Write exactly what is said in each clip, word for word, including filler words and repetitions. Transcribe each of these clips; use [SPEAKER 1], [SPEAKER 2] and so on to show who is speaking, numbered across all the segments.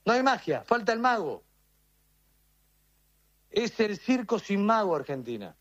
[SPEAKER 1] No hay magia, falta el mago. Es el circo sin mago Argentina.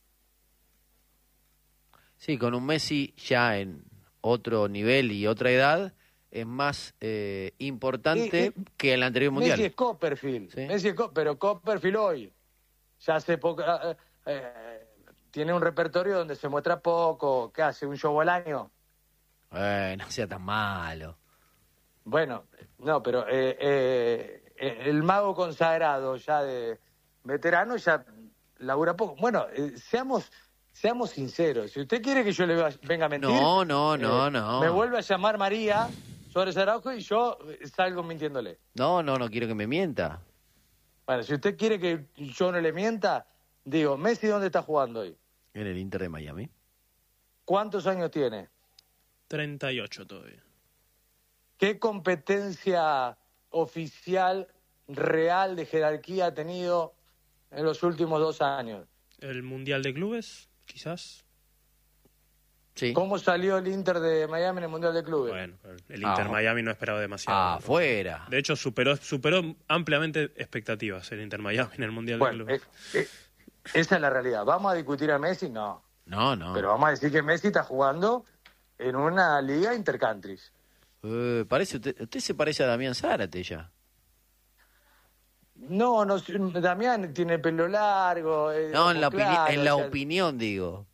[SPEAKER 2] Sí, con un Messi ya en otro nivel y otra edad, es más eh, importante
[SPEAKER 1] Eh, eh,
[SPEAKER 2] que el anterior mundial.
[SPEAKER 1] Messi es Copperfield,
[SPEAKER 2] ¿Sí?
[SPEAKER 1] Messi es Co- pero Copperfield hoy ya hace poco, eh, eh, tiene un repertorio donde se muestra poco, que hace un show al año.
[SPEAKER 2] Eh, no sea tan malo.
[SPEAKER 1] Bueno, no, pero eh, eh, eh, el mago consagrado ya de veterano ya labura poco. Bueno, eh, seamos seamos sinceros. Si usted quiere que yo le va- venga a mentir,
[SPEAKER 2] No, no, no,
[SPEAKER 1] eh,
[SPEAKER 2] no.
[SPEAKER 1] me vuelve a llamar María Suárez Araujo y yo eh, salgo mintiéndole.
[SPEAKER 2] No, no, no quiero que me mienta.
[SPEAKER 1] Bueno, si usted quiere que yo no le mienta, digo, Messi, ¿dónde está jugando hoy?
[SPEAKER 2] En el Inter de Miami.
[SPEAKER 1] ¿Cuántos años tiene?
[SPEAKER 3] treinta y ocho todavía.
[SPEAKER 1] ¿Qué competencia oficial, real, de jerarquía ha tenido en los últimos dos años?
[SPEAKER 3] ¿El Mundial de Clubes? Quizás.
[SPEAKER 2] Sí.
[SPEAKER 1] ¿Cómo salió el Inter de Miami en el Mundial de Clubes?
[SPEAKER 3] Bueno, el Inter
[SPEAKER 2] Ah,
[SPEAKER 3] Miami no esperaba demasiado.
[SPEAKER 2] Ah, afuera.
[SPEAKER 3] De hecho, superó, superó ampliamente expectativas el Inter Miami en el Mundial
[SPEAKER 1] Bueno,
[SPEAKER 3] de
[SPEAKER 1] eh,
[SPEAKER 3] Clubes.
[SPEAKER 1] eh, esa es la realidad. ¿Vamos a discutir a Messi? No.
[SPEAKER 2] No, no.
[SPEAKER 1] Pero vamos a decir que Messi está jugando en una liga intercountries.
[SPEAKER 2] Eh, parece usted, usted se parece a Damián Zárate ya.
[SPEAKER 1] No, no, Damián tiene pelo largo. eh,
[SPEAKER 2] No, en la,
[SPEAKER 1] ojo
[SPEAKER 2] opini-
[SPEAKER 1] claro,
[SPEAKER 2] en la
[SPEAKER 1] o sea,
[SPEAKER 2] opinión, digo.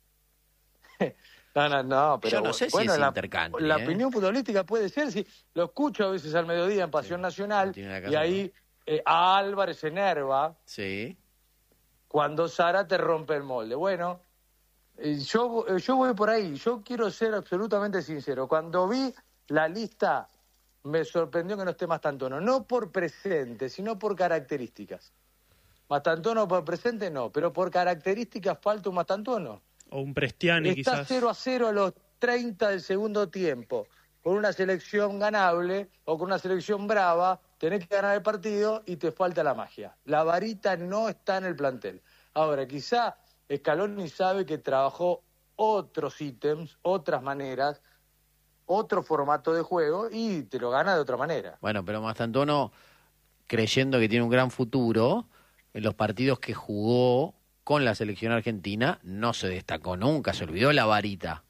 [SPEAKER 1] No, no, no, pero
[SPEAKER 2] Yo no sé si
[SPEAKER 1] bueno,
[SPEAKER 2] es
[SPEAKER 1] la,
[SPEAKER 2] intercountry,
[SPEAKER 1] la
[SPEAKER 2] ¿eh?
[SPEAKER 1] opinión futbolística puede ser, si lo escucho a veces al mediodía en Pasión
[SPEAKER 2] Sí,
[SPEAKER 1] Nacional,
[SPEAKER 2] no tiene nada que
[SPEAKER 1] y
[SPEAKER 2] hacer,
[SPEAKER 1] ahí eh, a Álvarez se enerva
[SPEAKER 2] Sí.
[SPEAKER 1] cuando Sara te rompe el molde. Bueno, eh, yo, eh, yo voy por ahí, yo quiero ser absolutamente sincero. Cuando vi la lista, me sorprendió que no esté Mastantuono, no por presente, sino por características. Mastantuono por presente no, pero por características falta un Mastantuono.
[SPEAKER 3] O un Prestiani,
[SPEAKER 1] Está
[SPEAKER 3] quizás.
[SPEAKER 1] cero a cero a los treinta del segundo tiempo. Con una selección ganable o con una selección brava, tenés que ganar el partido y te falta la magia. La varita no está en el plantel. Ahora, quizá Scaloni sabe que trabajó otros ítems, otras maneras, otro formato de juego y te lo gana de otra manera.
[SPEAKER 2] Bueno, pero Mastantuono, creyendo que tiene un gran futuro, en los partidos que jugó con la selección argentina, no se destacó nunca, se olvidó la varita.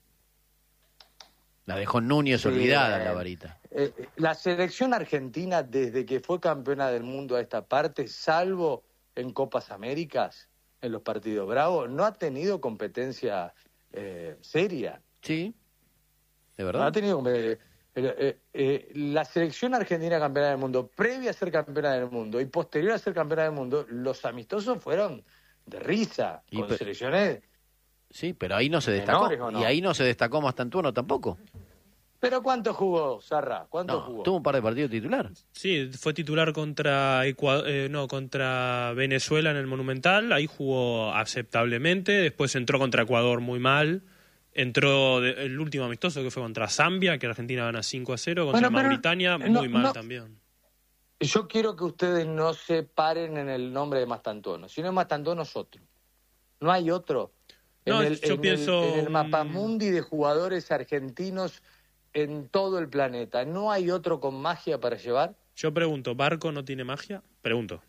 [SPEAKER 2] La dejó Núñez
[SPEAKER 1] Sí,
[SPEAKER 2] olvidada,
[SPEAKER 1] eh,
[SPEAKER 2] la varita.
[SPEAKER 1] Eh, la selección argentina, desde que fue campeona del mundo a esta parte, salvo en Copas Américas, en los partidos bravos, no ha tenido competencia eh, seria.
[SPEAKER 2] Sí, de
[SPEAKER 1] No ha
[SPEAKER 2] verdad.
[SPEAKER 1] tenido compe- eh, eh, eh, la selección argentina campeona del mundo, previa a ser campeona del mundo y posterior a ser campeona del mundo, los amistosos fueron de risa,
[SPEAKER 2] Y
[SPEAKER 1] con
[SPEAKER 2] pe-
[SPEAKER 1] selecciones.
[SPEAKER 2] Sí, pero ahí no se destacó.
[SPEAKER 1] ¿Menores o no?
[SPEAKER 2] Y ahí no se destacó Mastantuono tampoco.
[SPEAKER 1] ¿Pero cuánto jugó, Sarra? ¿Cuánto
[SPEAKER 2] No,
[SPEAKER 1] jugó?
[SPEAKER 2] tuvo un par de partidos titular.
[SPEAKER 3] Sí, fue titular contra Ecua- eh, no, contra Venezuela en el Monumental, ahí jugó aceptablemente, después entró contra Ecuador muy mal, entró de- el último amistoso que fue contra Zambia, que Argentina gana cinco a cero, contra
[SPEAKER 1] Bueno, pero,
[SPEAKER 3] Mauritania,
[SPEAKER 1] eh,
[SPEAKER 3] muy
[SPEAKER 1] no-
[SPEAKER 3] mal
[SPEAKER 1] no-
[SPEAKER 3] también.
[SPEAKER 1] Yo quiero que ustedes no se paren en el nombre de Mastantuono, sino Mastantuono es otro. No hay otro.
[SPEAKER 3] No,
[SPEAKER 1] en el,
[SPEAKER 3] yo
[SPEAKER 1] en
[SPEAKER 3] pienso,
[SPEAKER 1] el, en el
[SPEAKER 3] mm,
[SPEAKER 1] mapamundi de jugadores argentinos en todo el planeta, ¿no hay otro con magia para llevar?
[SPEAKER 3] Yo pregunto, ¿Barco no tiene magia? Pregunto.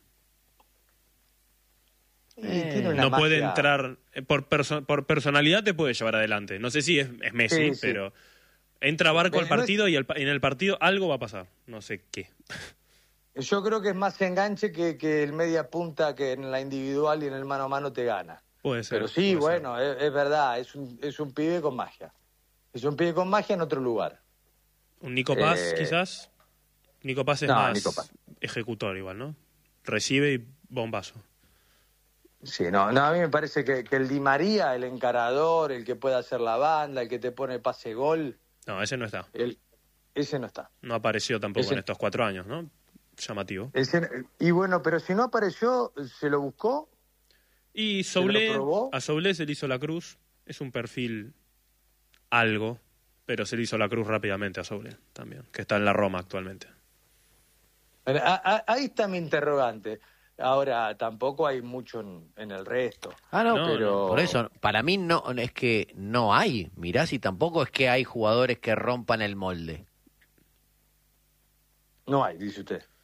[SPEAKER 1] Y
[SPEAKER 2] Eh,
[SPEAKER 1] tiene una
[SPEAKER 3] No puede
[SPEAKER 1] magia.
[SPEAKER 3] entrar, eh, por, perso- por personalidad te puede llevar adelante. No sé si es, es Messi,
[SPEAKER 1] Sí, sí.
[SPEAKER 3] pero entra Barco al
[SPEAKER 1] Pero no es-
[SPEAKER 3] partido y el pa- en el partido algo va a pasar. No sé qué.
[SPEAKER 1] Yo creo que es más enganche que, que el media punta que en la individual y en el mano a mano te gana.
[SPEAKER 3] Puede ser.
[SPEAKER 1] Pero sí,
[SPEAKER 3] puede ser.
[SPEAKER 1] bueno, es, es verdad, es un, es un pibe con magia. Es un pibe con magia en otro lugar.
[SPEAKER 3] Un Nico Paz,
[SPEAKER 1] Eh,
[SPEAKER 3] quizás. Nico Paz es
[SPEAKER 1] no,
[SPEAKER 3] más
[SPEAKER 1] Nico Paz.
[SPEAKER 3] ejecutor igual, ¿no? Recibe y bombazo.
[SPEAKER 1] Sí, no, no, a mí me parece que, que el Di María, el encarador, el que puede hacer la banda, el que te pone pase gol,
[SPEAKER 3] No, ese no está.
[SPEAKER 1] el, ese no está.
[SPEAKER 3] No apareció tampoco
[SPEAKER 1] Ese-
[SPEAKER 3] en estos cuatro años, ¿no? Llamativo.
[SPEAKER 1] Ese- y bueno, pero si no apareció, se lo buscó.
[SPEAKER 3] Y
[SPEAKER 1] ¿Se lo
[SPEAKER 3] Soulé,
[SPEAKER 1] probó?
[SPEAKER 3] a Soulé se le hizo la cruz. Es un perfil algo, pero se le hizo la cruz rápidamente a Soulé también, que está en la Roma actualmente.
[SPEAKER 1] A- a- ahí está mi interrogante. Ahora, tampoco hay mucho en, en el resto.
[SPEAKER 2] Ah, no,
[SPEAKER 3] No,
[SPEAKER 1] pero...
[SPEAKER 2] por eso, para mí no es que no hay. Mirá, si tampoco es que hay jugadores que rompan el molde.
[SPEAKER 1] No hay, dice usted.